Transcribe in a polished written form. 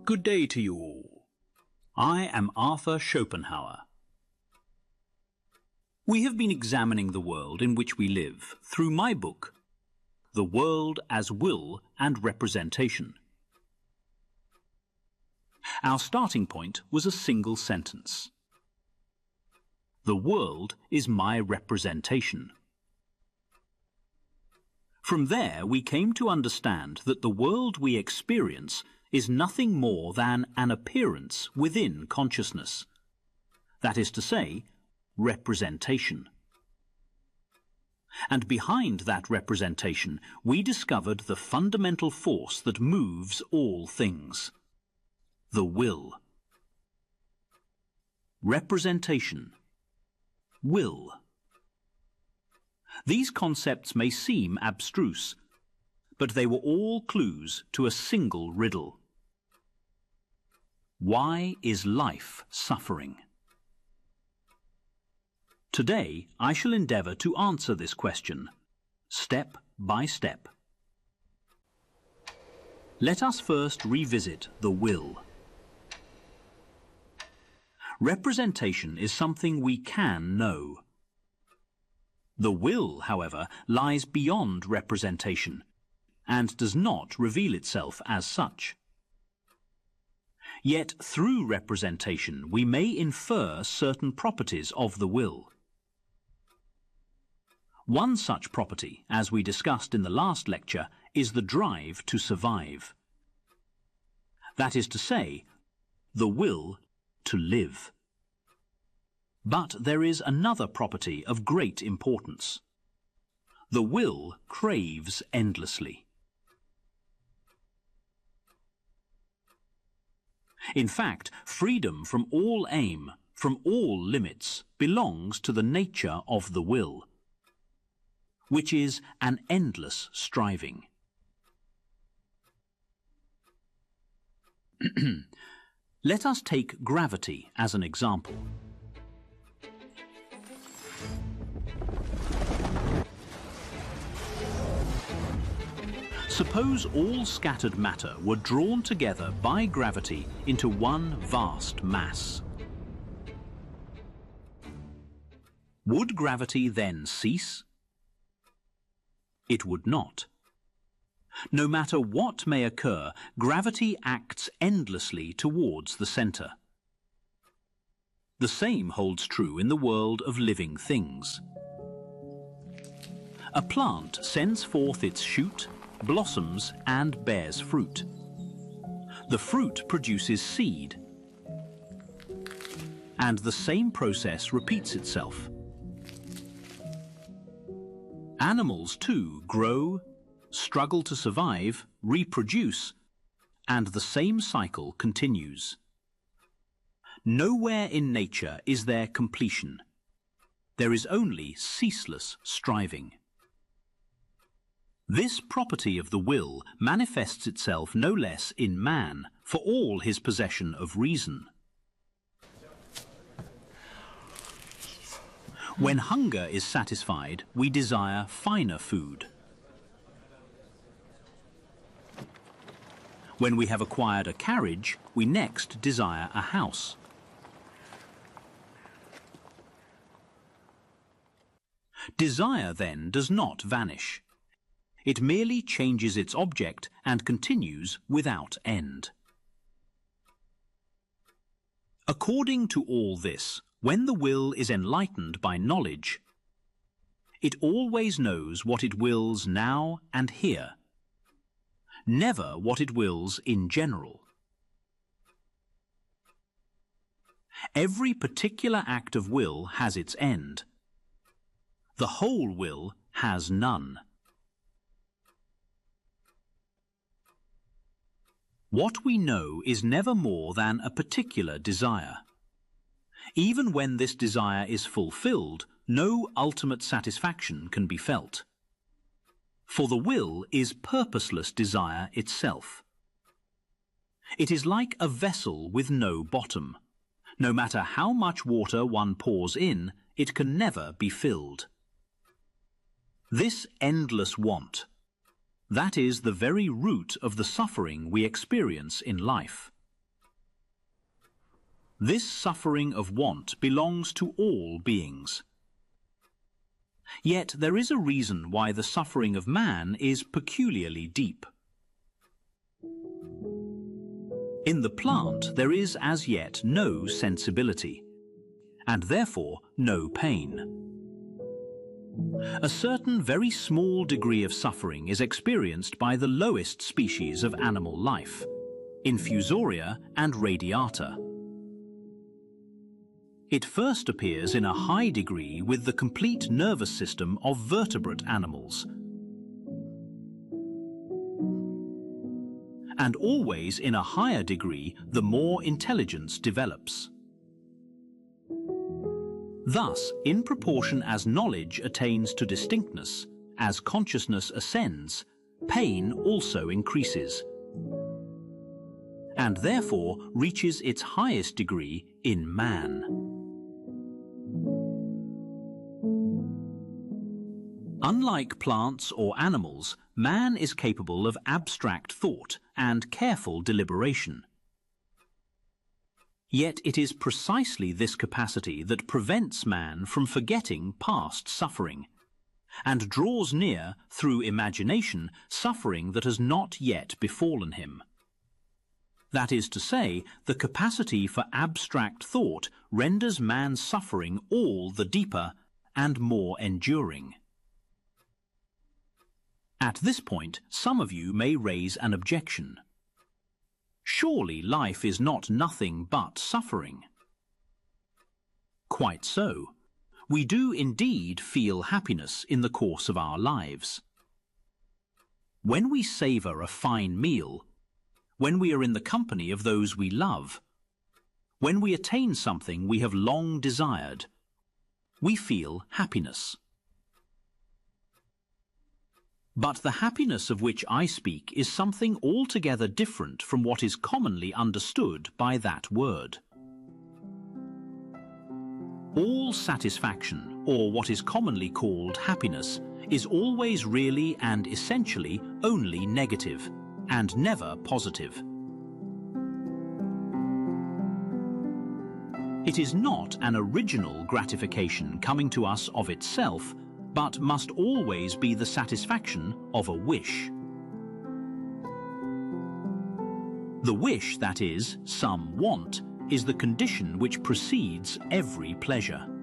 Good day to you all. I am Arthur Schopenhauer. We have been examining the world in which we live through my book, The World as Will and Representation. Our starting point was a single sentence. The world is my representation. From there, we came to understand that the world we experience is nothing more than an appearance within consciousness. That is to say, representation. And behind that representation, we discovered the fundamental force that moves all things. The will. Representation. Will. These concepts may seem abstruse, but they were all clues to a single riddle. Why is life suffering? Today, I shall endeavour to answer this question, step by step. Let us first revisit the will. Representation is something we can know. The will, however, lies beyond representation and does not reveal itself as such. Yet through representation we may infer certain properties of the will. One such property, as we discussed in the last lecture, is the drive to survive. That is to say, the will to live. But there is another property of great importance. The will craves endlessly. In fact, freedom from all aim, from all limits, belongs to the nature of the will, which is an endless striving. Let us take gravity as an example. Suppose all scattered matter were drawn together by gravity into one vast mass. Would gravity then cease? It would not. No matter what may occur, gravity acts endlessly towards the centre. The same holds true in the world of living things. A plant sends forth its shoot, blossoms and bears fruit. The fruit produces seed, and the same process repeats itself. Animals too grow, struggle to survive, reproduce, and the same cycle continues. Nowhere in nature is there completion. There is only ceaseless striving. This property of the will manifests itself no less in man, for all his possession of reason. When hunger is satisfied, we desire finer food. When we have acquired a carriage, we next desire a house. Desire, then, does not vanish. It merely changes its object and continues without end. According to all this, when the will is enlightened by knowledge, it always knows what it wills now and here, never what it wills in general. Every particular act of will has its end. The whole will has none. What we know is never more than a particular desire. Even when this desire is fulfilled, no ultimate satisfaction can be felt. For the will is purposeless desire itself. It is like a vessel with no bottom. No matter how much water one pours in, it can never be filled. This endless want, that is the very root of the suffering we experience in life. This suffering of want belongs to all beings. Yet there is a reason why the suffering of man is peculiarly deep. In the plant there is as yet no sensibility, and therefore no pain. A certain very small degree of suffering is experienced by the lowest species of animal life, Infusoria and Radiata. It first appears in a high degree with the complete nervous system of vertebrate animals, and always in a higher degree the more intelligence develops. Thus, in proportion as knowledge attains to distinctness, as consciousness ascends, pain also increases, and therefore reaches its highest degree in man. Unlike plants or animals, man is capable of abstract thought and careful deliberation. Yet it is precisely this capacity that prevents man from forgetting past suffering, and draws near, through imagination, suffering that has not yet befallen him. That is to say, the capacity for abstract thought renders man's suffering all the deeper and more enduring. At this point, some of you may raise an objection. Surely life is not nothing but suffering. Quite so. We do indeed feel happiness in the course of our lives. When we savour a fine meal, when we are in the company of those we love, when we attain something we have long desired, we feel happiness. But the happiness of which I speak is something altogether different from what is commonly understood by that word. All satisfaction, or what is commonly called happiness, is always really and essentially only negative, and never positive. It is not an original gratification coming to us of itself, but must always be the satisfaction of a wish. The wish, that is, some want, is the condition which precedes every pleasure.